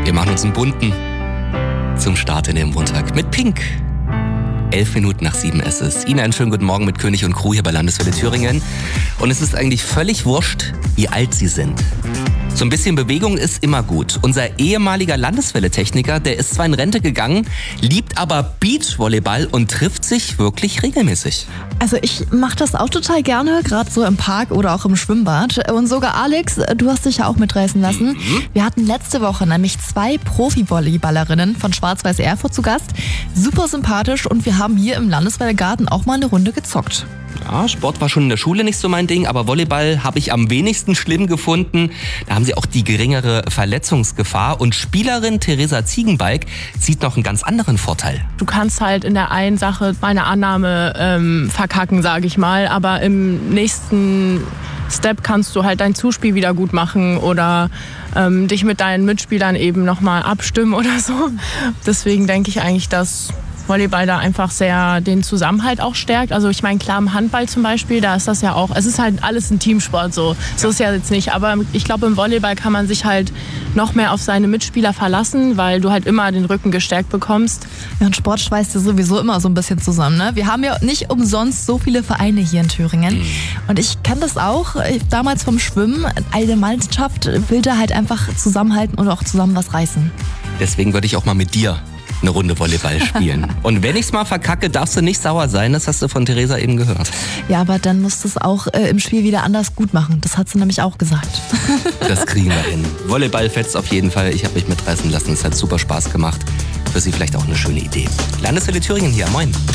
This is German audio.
Wir machen uns einen bunten zum Start in den Montag mit Pink. 11 Minuten nach 7 ist es. Ihnen einen schönen guten Morgen mit König und Crew hier bei Landeswelle Thüringen. Und es ist eigentlich völlig wurscht, wie alt Sie sind. So ein bisschen Bewegung ist immer gut. Unser ehemaliger Landeswelle-Techniker, der ist zwar in Rente gegangen, liebt aber Beachvolleyball und trifft sich wirklich regelmäßig. Also ich mache das auch total gerne, gerade so im Park oder auch im Schwimmbad. Und sogar Alex, du hast dich ja auch mitreißen lassen. Wir hatten letzte Woche nämlich 2 Profi-Volleyballerinnen von Schwarz-Weiß Erfurt zu Gast. Super sympathisch und wir haben hier im Landeswelle-Garten auch mal eine Runde gezockt. Ja, Sport war schon in der Schule nicht so mein Ding, aber Volleyball habe ich am wenigsten schlimm gefunden. Da haben sie auch die geringere Verletzungsgefahr. Und Spielerin Theresa Ziegenbalg sieht noch einen ganz anderen Vorteil. Du kannst halt in der einen Sache meine Annahme verkacken, sage ich mal, aber im nächsten Step kannst du halt dein Zuspiel wieder gut machen oder dich mit deinen Mitspielern eben nochmal abstimmen oder so. Deswegen denke ich eigentlich, dass Volleyball da einfach sehr den Zusammenhalt auch stärkt. Also ich meine, klar, im Handball zum Beispiel, da ist das ja auch, es ist halt alles ein Teamsport so. So ist ja jetzt nicht, aber ich glaube, im Volleyball kann man sich halt noch mehr auf seine Mitspieler verlassen, weil du halt immer den Rücken gestärkt bekommst. Ja, und Sport schweißt ja sowieso immer so ein bisschen zusammen, ne? Wir haben ja nicht umsonst so viele Vereine hier in Thüringen. Und ich kann das auch, damals vom Schwimmen, eine Mannschaft will da halt einfach zusammenhalten und auch zusammen was reißen. Deswegen würde ich auch mal mit dir eine Runde Volleyball spielen. Und wenn ich's mal verkacke, darfst du nicht sauer sein. Das hast du von Theresa eben gehört. Ja, aber dann musst du es auch im Spiel wieder anders gut machen. Das hat sie nämlich auch gesagt. Das kriegen wir hin. Volleyball fetzt auf jeden Fall. Ich habe mich mitreißen lassen. Es hat super Spaß gemacht. Für Sie vielleicht auch eine schöne Idee. Landeswelle Thüringen hier. Moin.